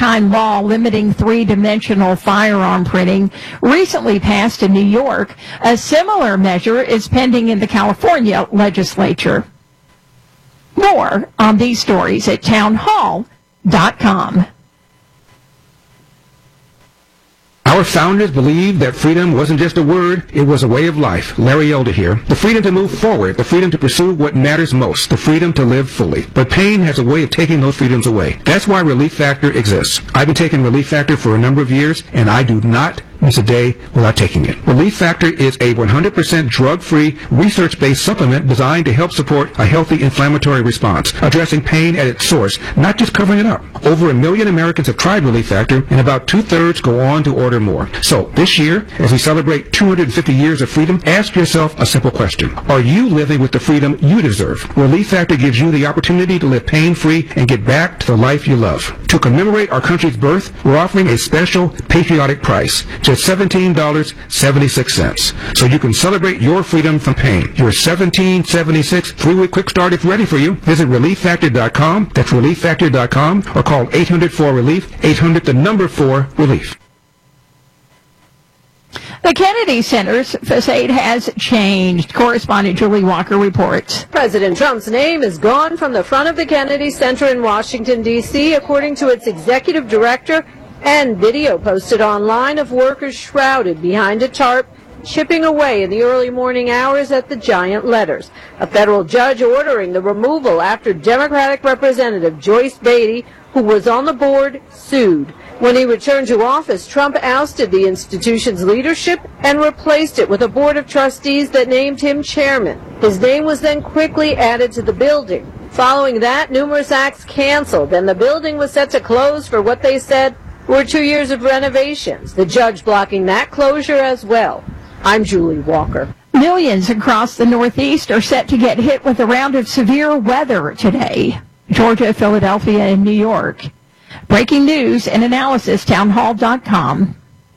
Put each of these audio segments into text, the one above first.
one-of-a-kind law limiting three-dimensional firearm printing recently passed in New York. A similar measure is pending in the California legislature. More on these stories at townhall.com. Our founders believed that freedom wasn't just a word, it was a way of life. Larry Elder here. The freedom to move forward, the freedom to pursue what matters most, the freedom to live fully. But pain has a way of taking those freedoms away. That's why Relief Factor exists. I've been taking Relief Factor for a number of years, and I do not miss a day without taking it. Relief Factor is a 100% drug-free, research-based supplement designed to help support a healthy inflammatory response, addressing pain at its source, not just covering it up. Over 1 million Americans have tried Relief Factor, and about 2/3 go on to order more. So, this year, as we celebrate 250 years of freedom, ask yourself a simple question. Are you living with the freedom you deserve? Relief Factor gives you the opportunity to live pain-free and get back to the life you love. To commemorate our country's birth, we're offering a special patriotic price, just $17.76. So you can celebrate your freedom from pain. Your $17.76 3-week quick start is ready for you. Visit ReliefFactor.com. That's ReliefFactor.com, or call 800-4-RELIEF, 800-4-RELIEF. The Kennedy Center's facade has changed. Correspondent Julie Walker reports. President Trump's name is gone from the front of the Kennedy Center in Washington, D.C., according to its executive director, and video posted online of workers shrouded behind a tarp, chipping away in the early morning hours at the giant letters. A federal judge ordering the removal after Democratic Representative Joyce Beatty, who was on the board, sued. When he returned to office, Trump ousted the institution's leadership and replaced it with a board of trustees that named him chairman. His name was then quickly added to the building. Following that, numerous acts canceled, and the building was set to close for what they said were 2 years of renovations, the judge blocking that closure as well. I'm Julie Walker. Millions across the Northeast are set to get hit with a round of severe weather today. Georgia, Philadelphia, and New York. Breaking news and analysis, townhall.com.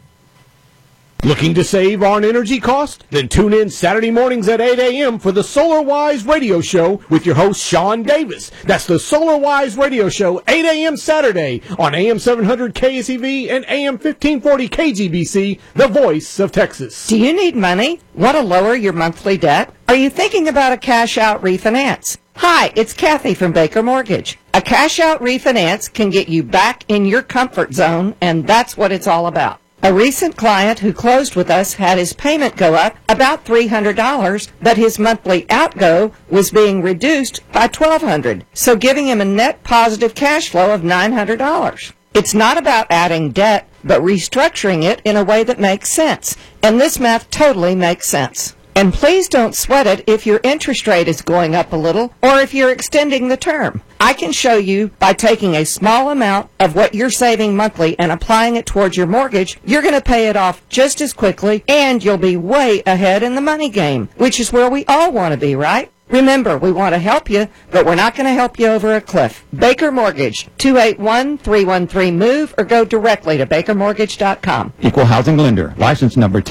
Looking to save on energy cost? Then tune in Saturday mornings at 8 a.m. for the SolarWise Radio Show with your host, Sean Davis. That's the SolarWise Radio Show, 8 a.m. Saturday on AM 700 KSEV and AM 1540 KGBC, the voice of Texas. Do you need money? Want to lower your monthly debt? Are you thinking about a cash-out refinance? Hi, it's Kathy from Baker Mortgage. A cash-out refinance can get you back in your comfort zone, and that's what it's all about. A recent client who closed with us had his payment go up about $300, but his monthly outgo was being reduced by $1,200, so giving him a net positive cash flow of $900. It's not about adding debt, but restructuring it in a way that makes sense, and this math totally makes sense. And please don't sweat it if your interest rate is going up a little or if you're extending the term. I can show you by taking a small amount of what you're saving monthly and applying it towards your mortgage, you're going to pay it off just as quickly and you'll be way ahead in the money game, which is where we all want to be, right? Remember, we want to help you, but we're not going to help you over a cliff. Baker Mortgage, 281-313-MOVE, or go directly to bakermortgage.com. Equal housing lender. License number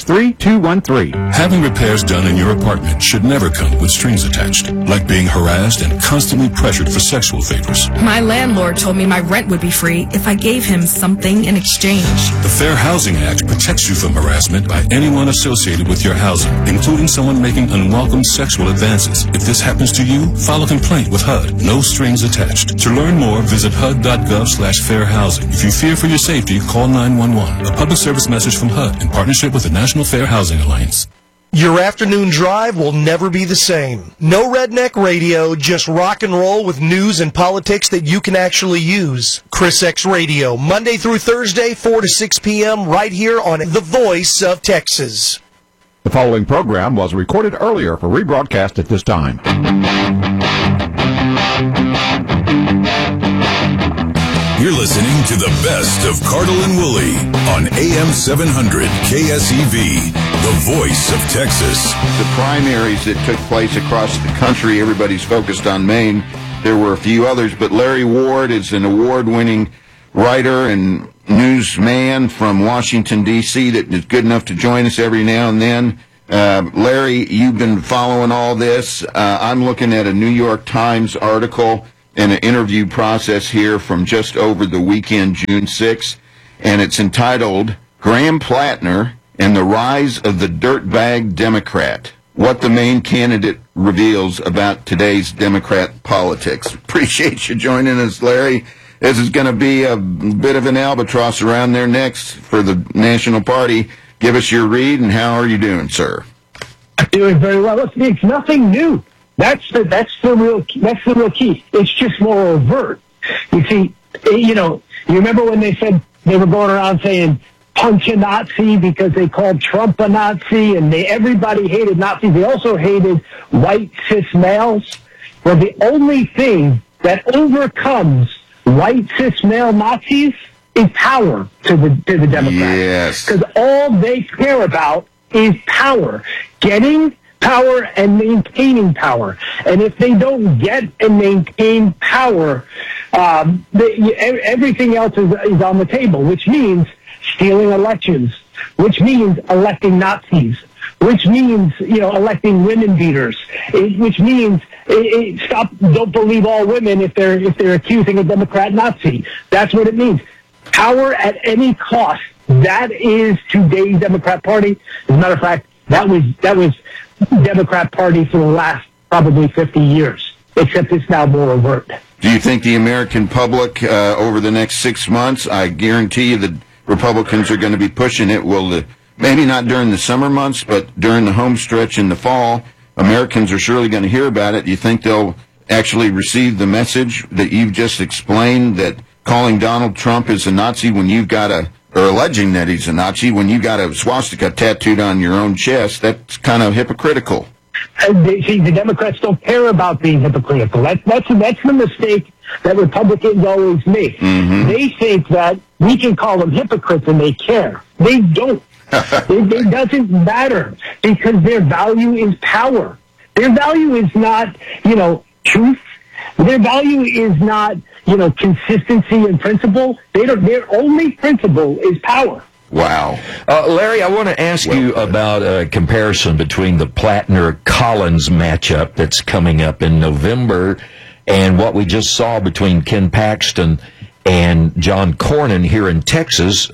263213. Having repairs done in your apartment should never come with strings attached, like being harassed and constantly pressured for sexual favors. My landlord told me my rent would be free if I gave him something in exchange. The Fair Housing Act protects you from harassment by anyone associated with your housing, including someone making unwelcome sexual advances. If this happens to you, file a complaint with HUD. No strings attached. To learn more, visit HUD.gov/fairhousing. If you fear for your safety, call 911. A public service message from HUD in partnership with the National Fair Housing Alliance. Your afternoon drive will never be the same. No redneck radio, just rock and roll with news and politics that you can actually use. Chris X Radio, Monday through Thursday, 4 to 6 p.m., right here on The Voice of Texas. The following program was recorded earlier for rebroadcast at this time. You're listening to the best of Cardle and Woolley on AM 700 KSEV, the voice of Texas. The primaries that took place across the country, everybody's focused on Maine. There were a few others, but Larry Ward is an award-winning writer and newsman from Washington, D.C. that is good enough to join us every now and then. Larry, you've been following all this. I'm looking at a New York Times article in an interview process here from just over the weekend, June 6th, and it's entitled Graham Plattner and the Rise of the Dirtbag Democrat. What the main candidate reveals about today's Democrat politics. Appreciate you joining us, Larry. This is going to be a bit of an albatross around their necks for the National Party. Give us your read, and how are you doing, sir? Doing very well. Look, it's nothing new. That's the real key. It's just more overt. You see, you remember when they said they were going around saying punch a Nazi because they called Trump a Nazi, and everybody hated Nazis. They also hated white cis males. Well, the only thing that overcomes white cis male Nazis is power to the Democrats. Yes. Because all they care about is power. Getting power and maintaining power. And if they don't get and maintain power, everything else is on the table, which means stealing elections, which means electing Nazis, which means, electing women beaters, which means don't believe all women if they're accusing a Democrat Nazi. That's what it means. Power at any cost. That is today's Democrat Party. As a matter of fact, that was Democrat Party for the last probably 50 years, except it's now more overt. Do you think the American public over the next 6 months, I guarantee you the Republicans are going to be pushing it, maybe not during the summer months, but during the home stretch in the fall, Americans are surely going to hear about it. Do you think they'll actually receive the message that you've just explained, that calling Donald Trump is a Nazi when you've got or alleging that he's a Nazi when you got a swastika tattooed on your own chest, that's kind of hypocritical? The Democrats don't care about being hypocritical. That's the mistake that Republicans always make. Mm-hmm. They think that we can call them hypocrites and they care. They don't. It doesn't matter, because their value is power. Their value is not, truth. Their value is not, consistency and principle. Their only principle is power. Wow. Larry, I want to ask you about a comparison between the Plattner-Collins matchup that's coming up in November and what we just saw between Ken Paxton and John Cornyn here in Texas.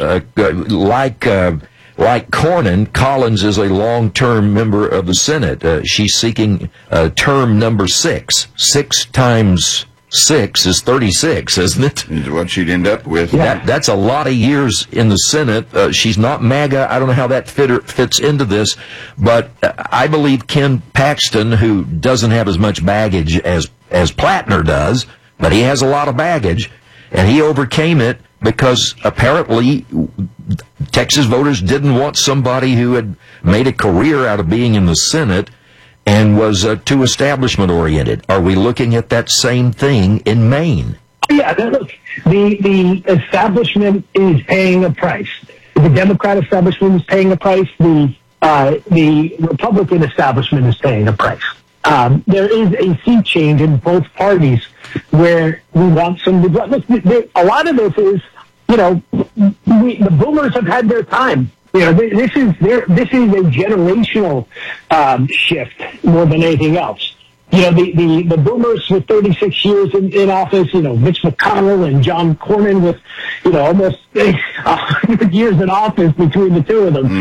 Like Cornyn, Collins is a long-term member of the Senate. She's seeking term number 6. 6 times 6 is 36, isn't it? Is what she'd end up with. Yeah. That's a lot of years in the Senate. She's not MAGA. I don't know how that fits into this, but I believe Ken Paxton, who doesn't have as much baggage as Plattner does, but he has a lot of baggage, and he overcame it because apparently Texas voters didn't want somebody who had made a career out of being in the Senate and was too establishment-oriented. Are we looking at that same thing in Maine? Yeah, look, the establishment is paying a price. The Democrat establishment is paying a price. The Republican establishment is paying a price. There is a sea change in both parties where we want some... Look, a lot of this is, the boomers have had their time. This is a generational shift more than anything else. The boomers with 36 years in office, Mitch McConnell and John Cornyn with, almost 100 years in office between the two of them.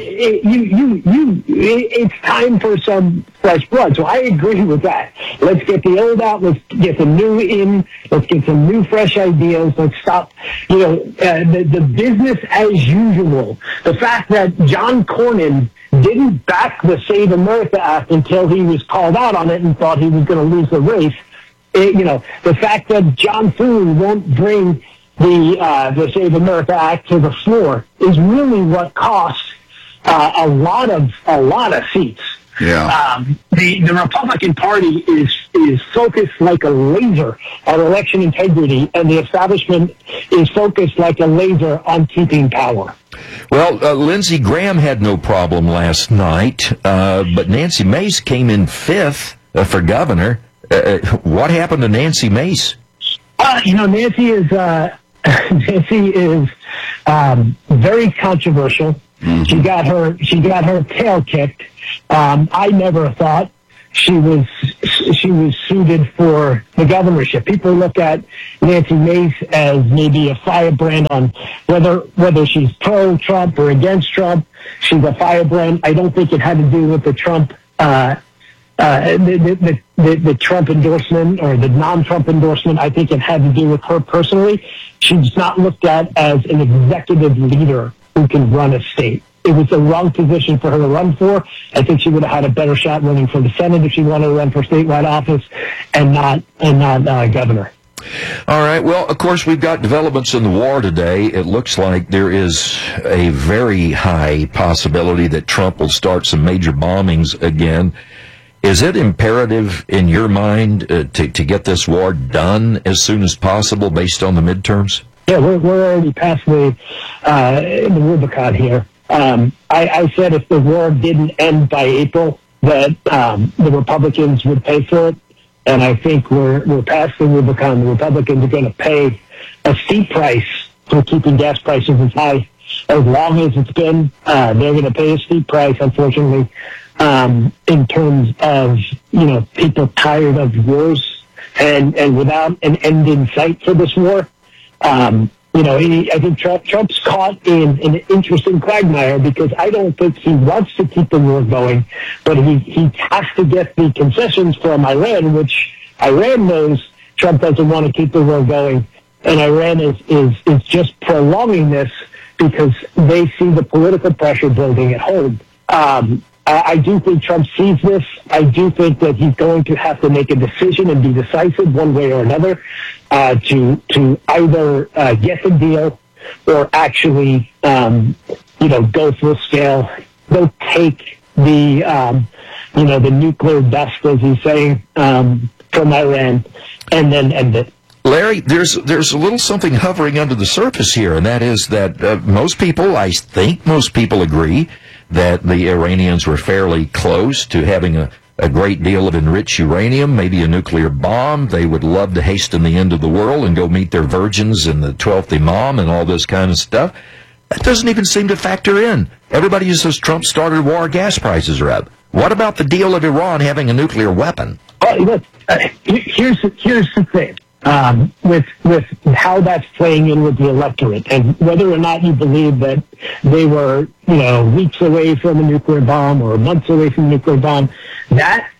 Mm-hmm. It's time for some fresh blood. So I agree with that. Let's get the old out. Let's get the new in. Let's get some new, fresh ideas. Let's stop, the business as usual. The fact that John Cornyn didn't back the Save America Act until he was called out on it and thought he was going to lose the race. The fact that John Thune won't bring the Save America Act to the floor is really what costs a lot of seats. Yeah. The Republican Party is focused like a laser on election integrity, and the establishment is focused like a laser on keeping power. Well, Lindsey Graham had no problem last night, but Nancy Mace came in 5th for governor. What happened to Nancy Mace? Nancy is very controversial. Mm-hmm. She got her tail kicked. I never thought she was suited for the governorship. People look at Nancy Mace as maybe a firebrand on whether she's pro-Trump or against Trump. She's a firebrand. I don't think it had to do with the Trump the Trump endorsement or the non-Trump endorsement. I think it had to do with her personally. She's not looked at as an executive leader who can run a state. It was the wrong position for her to run for. I think she would have had a better shot running for the Senate if she wanted to run for statewide office and not governor. All right. Well, of course, we've got developments in the war today. It looks like there is a very high possibility that Trump will start some major bombings again. Is it imperative in your mind to get this war done as soon as possible based on the midterms? Yeah, we're already past the Rubicon here. I said if the war didn't end by April, that the Republicans would pay for it. And I think we're past the Rubicon. The Republicans are going to pay a steep price for keeping gas prices as high as long as it's been. They're going to pay a steep price, unfortunately, in terms of, people tired of wars and without an end in sight for this war. I think Trump's caught in an interesting quagmire because I don't think he wants to keep the war going, but he has to get the concessions from Iran, which Iran knows Trump doesn't want to keep the war going, and Iran is just prolonging this because they see the political pressure building at home. I do think Trump sees this. I do think that he's going to have to make a decision and be decisive one way or another to either get the deal or actually, go full scale, go take the nuclear dust, as he's saying, from Iran, and then end it. Larry, there's a little something hovering under the surface here, and that is that I think most people agree that the Iranians were fairly close to having a great deal of enriched uranium, maybe a nuclear bomb. They would love to hasten the end of the world and go meet their virgins in the 12th Imam and all this kind of stuff. That doesn't even seem to factor in. Everybody who says Trump started war, gas prices are up. What about the deal of Iran having a nuclear weapon? Look, here's the thing. With how that's playing in with the electorate, and whether or not you believe that they were, weeks away from a nuclear bomb or months away from a nuclear bomb, that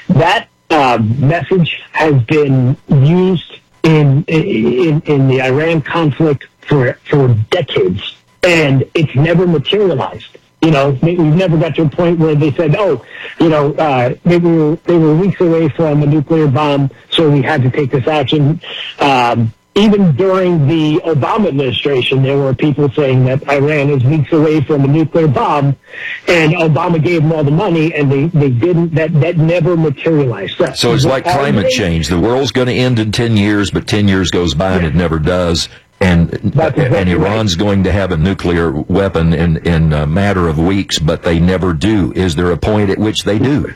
message has been used in the Iran conflict for decades, and it's never materialized. We've never got to a point where they said, they were weeks away from a nuclear bomb, so we had to take this action. Even during the Obama administration, there were people saying that Iran is weeks away from a nuclear bomb, and Obama gave them all the money, and they didn't. That never materialized. So it's like climate change. The world's going to end in 10 years, but 10 years goes by and it never does. And Iran's going to have a nuclear weapon in a matter of weeks, but they never do. Is there a point at which they do?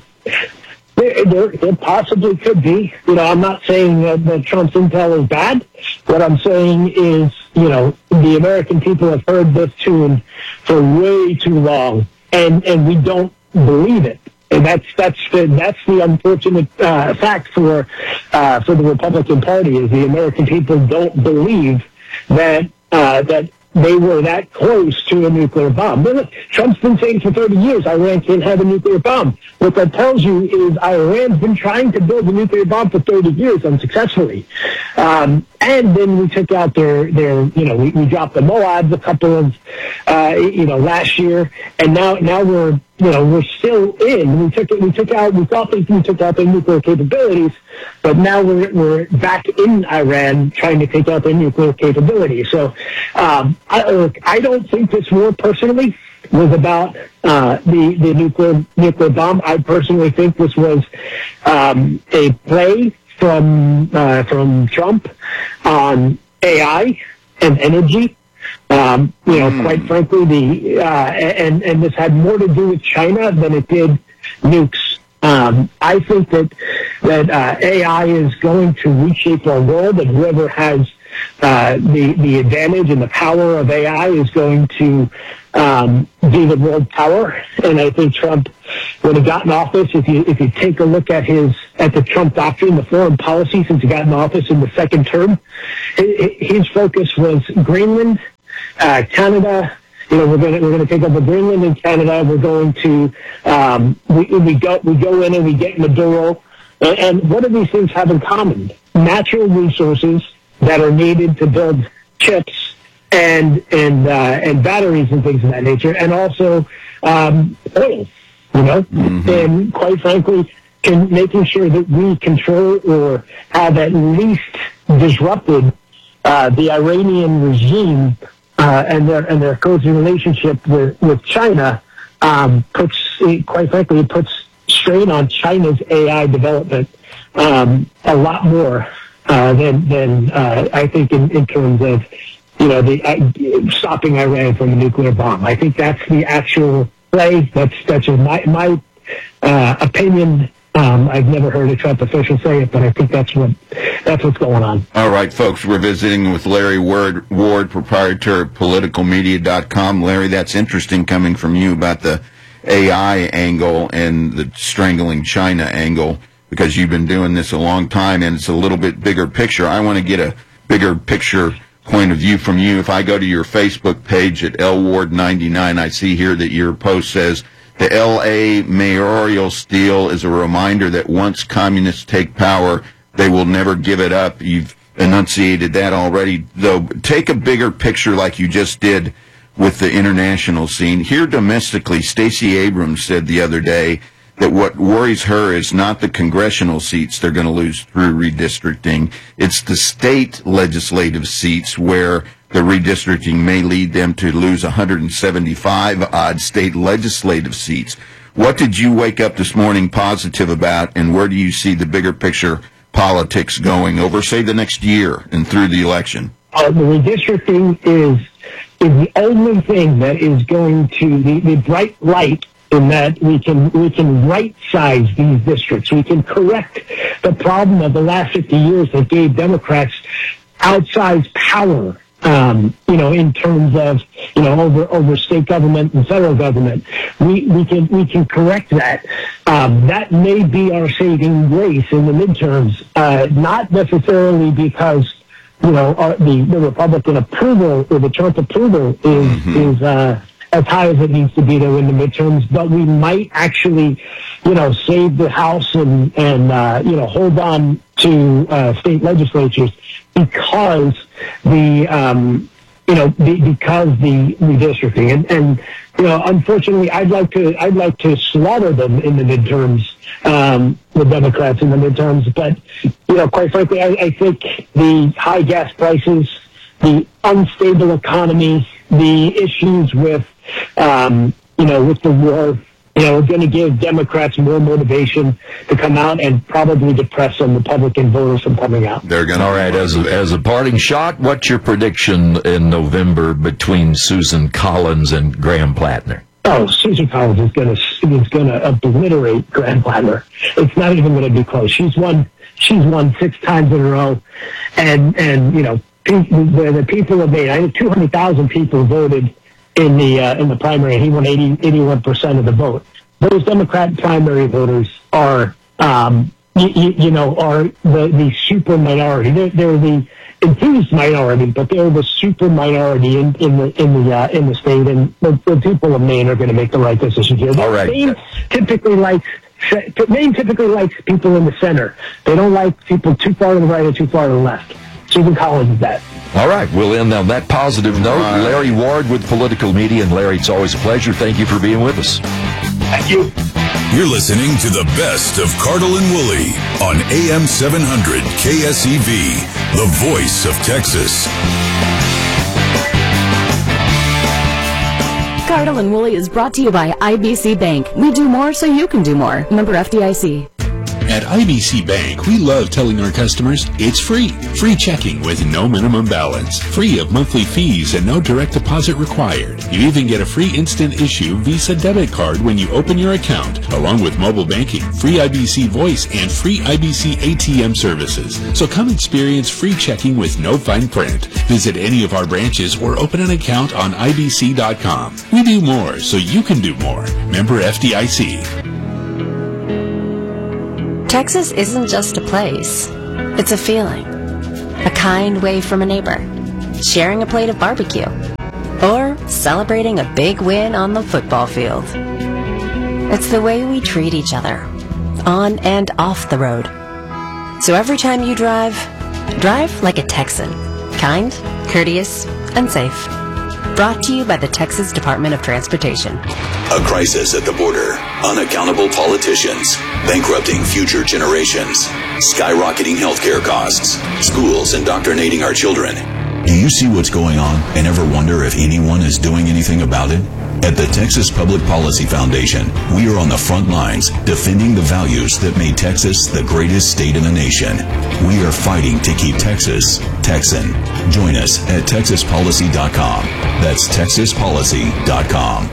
There possibly could be. I'm not saying that Trump's intel is bad. What I'm saying is, the American people have heard this tune for way too long, and we don't believe it. And that's the unfortunate fact for the Republican Party is the American people don't believe that they were that close to a nuclear bomb. Look, Trump's been saying for 30 years Iran can't have a nuclear bomb. What that tells you is Iran's been trying to build a nuclear bomb for 30 years unsuccessfully. And then we took out their we dropped the Moads a couple of, last year, and now we're still in. We thought we took out their nuclear capabilities, but now we're back in Iran trying to take out their nuclear capabilities. So, I don't think this war personally was about the nuclear bomb. I personally think this was a play from Trump on AI and energy. Quite frankly, and this had more to do with China than it did nukes. I think that AI is going to reshape our world, and whoever has the advantage and the power of AI is going to be the world power. And I think Trump, when he got in office, if you take a look at the Trump doctrine, the foreign policy since he got in office in the second term, his focus was Greenland, Canada. We're going to take over Greenland and Canada. We're going to we go in and we get Maduro. And what do these things have in common? Natural resources that are needed to build chips and batteries and things of that nature, and also oil. And quite frankly, making sure that we control or have at least disrupted the Iranian regime and their cozy relationship with China puts strain on China's AI development a lot more than I think in terms of stopping Iran from a nuclear bomb. I think that's the actual play. That's my opinion. I've never heard a Trump official say it, but I think that's what's going on. All right, folks, we're visiting with Larry Ward, proprietor of politicalmedia.com. Larry, that's interesting coming from you about the AI angle and the strangling China angle, because you've been doing this a long time, and it's a little bit bigger picture. I want to get a bigger picture point of view from you. If I go to your Facebook page at lward99, I see here that your post says, the L.A. mayoral steal is a reminder that once communists take power, they will never give it up. You've enunciated that already, though. Take a bigger picture like you just did with the international scene. Here domestically, Stacey Abrams said the other day that what worries her is not the congressional seats they're going to lose through redistricting. It's the state legislative seats where the redistricting may lead them to lose 175-odd state legislative seats. What did you wake up this morning positive about, and where do you see the bigger picture politics going over, say, the next year and through the election? The redistricting is the only thing that is going to the bright light in that we can right-size these districts. We can correct the problem of the last 50 years that gave Democrats outsized power, in terms of, over state government and federal government. We can correct that. That may be our saving grace in the midterms, not necessarily because the Republican approval or the Trump approval is as high as it needs to be to win the midterms, but we might actually, save the House and hold on to state legislatures because the redistricting and unfortunately, I'd like to slaughter them in the midterms, the Democrats in the midterms. But quite frankly, I think the high gas prices, the unstable economy, the issues with with the war, are going to give Democrats more motivation to come out and probably depress some Republican voters from coming out. They're going to. All right, as a parting shot, what's your prediction in November between Susan Collins and Graham Plattner? Oh, Susan Collins is going to obliterate Graham Plattner. It's not even going to be close. She's won 6 times in a row, and the people have made. I think 200,000 people voted in the primary, and he won 81% of the vote. Those Democrat primary voters are are the super minority. They're the enthused minority, but they're the super minority in the state, and the people of Maine are going to make the right decision here. All right. Maine typically likes people in the center. They don't like people too far to the right or too far to the left. Susan Collins is that. All right, we'll end on that positive note. Larry Ward with Political Media. And Larry, it's always a pleasure. Thank you for being with us. Thank you. You're listening to the best of Cardle and Woolley on AM 700 KSEV, the voice of Texas. Cardle and Woolley is brought to you by IBC Bank. We do more so you can do more. Member FDIC. At IBC Bank, we love telling our customers it's free. Free checking with no minimum balance. Free of monthly fees and no direct deposit required. You even get a free instant issue Visa debit card when you open your account, along with mobile banking, free IBC voice, and free IBC ATM services. So come experience free checking with no fine print. Visit any of our branches or open an account on IBC.com. We do more so you can do more. Member FDIC. Texas isn't just a place. It's a feeling. A kind wave from a neighbor. Sharing a plate of barbecue. Or celebrating a big win on the football field. It's the way we treat each other. On and off the road. So every time you drive like a Texan. Kind, courteous, and safe. Brought to you by the Texas Department of Transportation. A crisis at the border, unaccountable politicians, bankrupting future generations, skyrocketing healthcare costs, schools indoctrinating our children. Do you see what's going on and ever wonder if anyone is doing anything about it? At the Texas Public Policy Foundation, we are on the front lines defending the values that made Texas the greatest state in the nation. We are fighting to keep Texas Texan. Join us at TexasPolicy.com. That's TexasPolicy.com.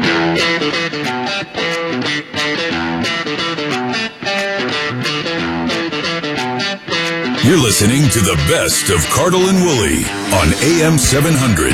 You're listening to the best of Cardle and Woolley on AM 700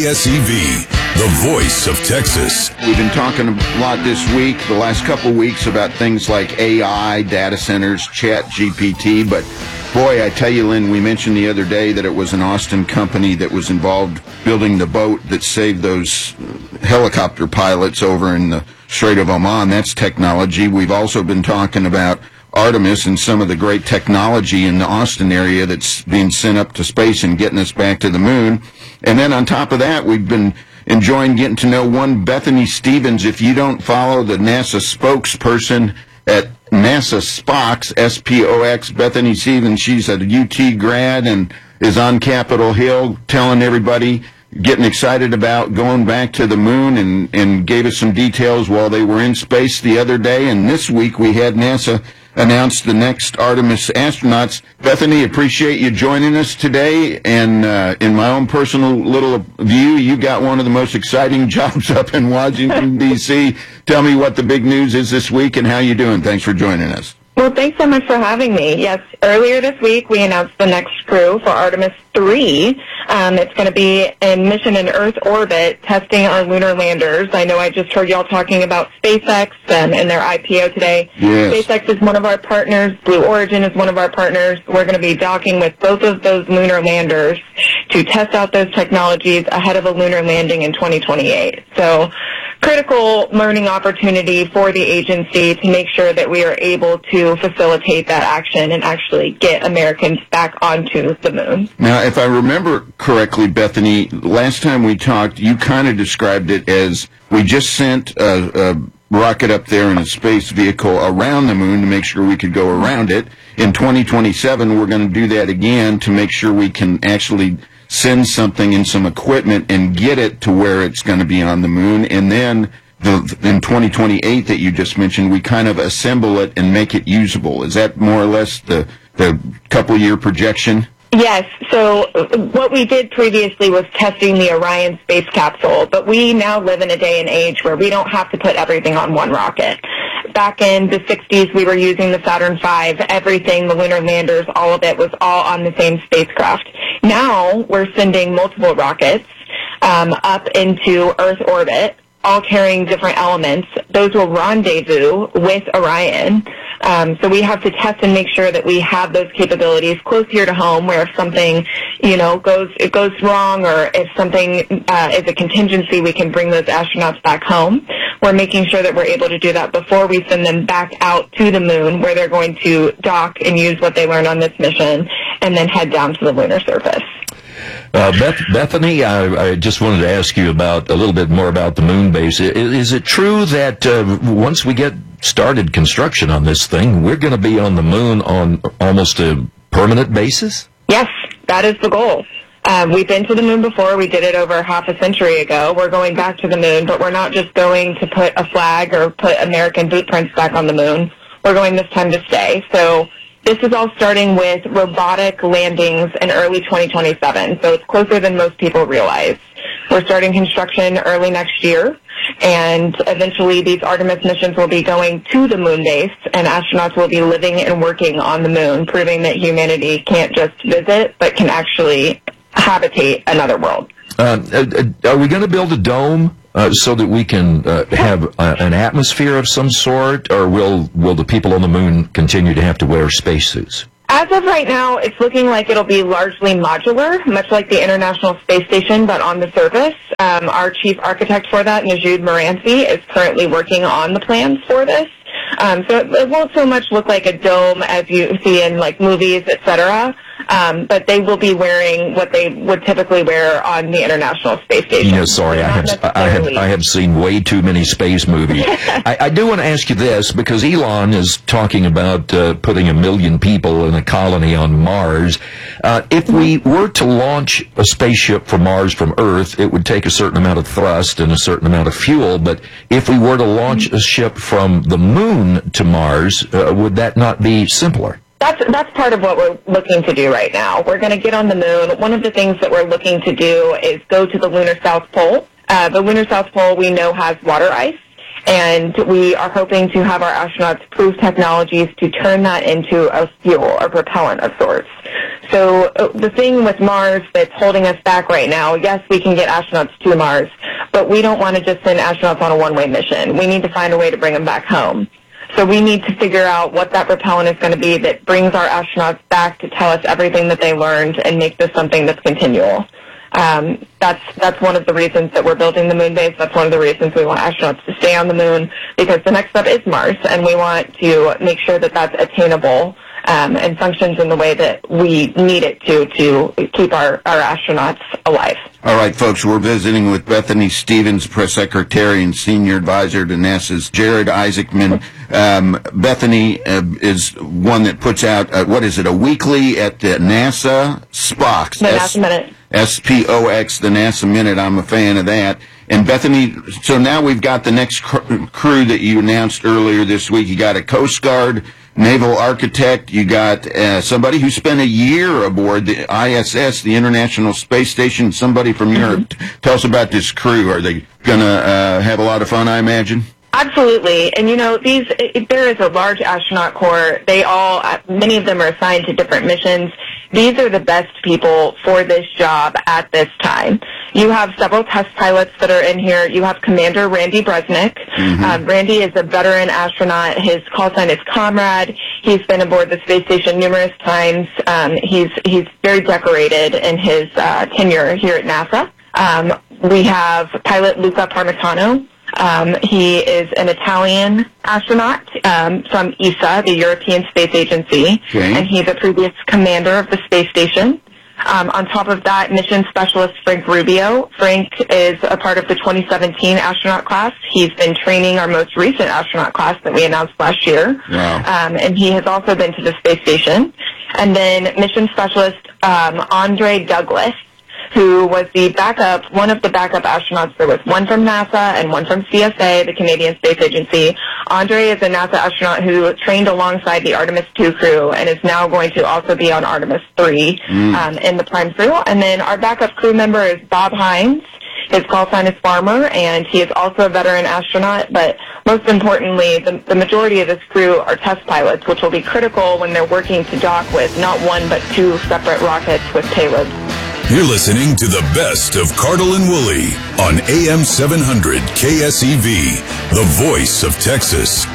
KSEV, the voice of Texas. We've been talking a lot this week, the last couple of weeks, about things like AI, data centers, Chat GPT, but boy, I tell you, Lynn, we mentioned the other day that it was an Austin company that was involved building the boat that saved those helicopter pilots over in the Strait of Oman. That's technology. We've also been talking about Artemis and some of the great technology in the Austin area that's being sent up to space and getting us back to the moon. And then on top of that, we've been enjoying getting to know one Bethany Stevens. If you don't follow the NASA spokesperson at NASA Spox, S-P-O-X, Bethany Stevens, she's a UT grad and is on Capitol Hill telling everybody, getting excited about going back to the moon, and gave us some details while they were in space the other day. And this week we had NASA announce the next Artemis astronauts. Bethany, appreciate you joining us today. And in my own personal little view, you got one of the most exciting jobs up in Washington, D.C. Tell me what the big news is this week and how you doing. Thanks for joining us. Well, thanks so much for having me. Yes, earlier this week we announced the next crew for Artemis 3. It's going to be a mission in Earth orbit testing our lunar landers. I know I just heard y'all talking about SpaceX and their IPO today. Yes. SpaceX is one of our partners. Blue Origin is one of our partners. We're going to be docking with both of those lunar landers to test out those technologies ahead of a lunar landing in 2028. So, critical learning opportunity for the agency to make sure that we are able to facilitate that action and actually get Americans back onto the moon. Now, if I remember correctly, Bethany, last time we talked, you kind of described it as we just sent a rocket up there in a space vehicle around the moon to make sure we could go around it. In 2027, we're going to do that again to make sure we can actually send something and some equipment and get it to where it's going to be on the moon. And then in 2028 that you just mentioned, we kind of assemble it and make it usable. Is that more or less the couple-year projection? Yes. So what we did previously was testing the Orion space capsule, but we now live in a day and age where we don't have to put everything on one rocket. Back in the 60s, we were using the Saturn V. Everything, the lunar landers, all of it was all on the same spacecraft. Now we're sending multiple rockets up into Earth orbit, all carrying different elements. Those will rendezvous with Orion. So we have to test and make sure that we have those capabilities close here to home, where if something, goes wrong, or if something is a contingency, we can bring those astronauts back home. We're making sure that we're able to do that before we send them back out to the moon, where they're going to dock and use what they learned on this mission, and then head down to the lunar surface. Bethany, I just wanted to ask you about a little bit more about the moon base. Is it true that once we get started construction on this thing, we're going to be on the moon on almost a permanent basis? Yes, that is the goal. We've been to the moon before. We did it over half a century ago. We're going back to the moon, but we're not just going to put a flag or put American boot prints back on the moon. we're going this time to stay. So this is all starting with robotic landings in early 2027, so it's closer than most people realize. We're starting construction early next year, and eventually these Artemis missions will be going to the moon base, and astronauts will be living and working on the moon, proving that humanity can't just visit, but can actually habitate another world. Are we going to build a dome so that we can have an atmosphere of some sort, or will the people on the moon continue to have to wear spacesuits? As of right now, it's looking like it'll be largely modular, much like the International Space Station, but on the surface. Our chief architect for that, Najud Moranci, is currently working on the plans for this. So it won't so much look like a dome as you see in like movies, etc. But they will be wearing what they would typically wear on the International Space Station. Yeah, sorry, I have seen way too many space movies. I do want to ask you this, because Elon is talking about putting 1 million people in a colony on Mars. If we were to launch a spaceship from Mars from Earth, it would take a certain amount of thrust and a certain amount of fuel. But if we were to launch a ship from the moon to Mars, would that not be simpler? That's part of what we're looking to do right now. We're going to get on the moon. One of the things that we're looking to do is go to the lunar South Pole. The lunar South Pole we know has water ice, and we are hoping to have our astronauts prove technologies to turn that into a fuel or propellant of sorts. So the thing with Mars that's holding us back right now, yes, we can get astronauts to Mars, but we don't want to just send astronauts on a one-way mission. We need to find a way to bring them back home. So we need to figure out what that propellant is going to be that brings our astronauts back to tell us everything that they learned and make this something that's continual. That's one of the reasons that we're building the moon base. That's one of the reasons we want astronauts to stay on the moon, because the next step is Mars, and we want to make sure that that's attainable and functions in the way that we need it to keep our astronauts alive. All right, folks, we're visiting with Bethany Stevens, Press Secretary and Senior Advisor to NASA's Jared Isaacman. Bethany is one that puts out, a weekly at the NASA SPOX. The NASA Minute. SPOX, the NASA Minute. I'm a fan of that. And Bethany, so now we've got the next crew that you announced earlier this week. You got a Coast Guard naval architect. You got somebody who spent a year aboard the ISS, the International Space Station, somebody from Europe. Tell us about this crew. Are they going to have a lot of fun, I imagine? Absolutely. And, there is a large astronaut corps. Many of them are assigned to different missions. These are the best people for this job at this time. You have several test pilots that are in here. You have Commander Randy Bresnik. Randy is a veteran astronaut. His call sign is Comrade. He's been aboard the space station numerous times. He's very decorated in his tenure here at NASA. We have pilot Luca Parmitano. He is an Italian astronaut from ESA, the European Space Agency, and he's a previous commander of the space station. On top of that, mission specialist Frank Rubio. Frank is a part of the 2017 astronaut class. He's been training our most recent astronaut class that we announced last year. Wow. And he has also been to the space station. And then mission specialist Andre Douglas, who was one of the backup astronauts. There was one from NASA and one from CSA, the Canadian Space Agency. Andre is a NASA astronaut who trained alongside the Artemis II crew and is now going to also be on Artemis III in the prime crew. And then our backup crew member is Bob Hines. His call sign is Farmer, and he is also a veteran astronaut. But most importantly, the majority of this crew are test pilots, which will be critical when they're working to dock with not one but two separate rockets with payloads. You're listening to the best of Cardle and Woolley on AM 700 KSEV, the voice of Texas.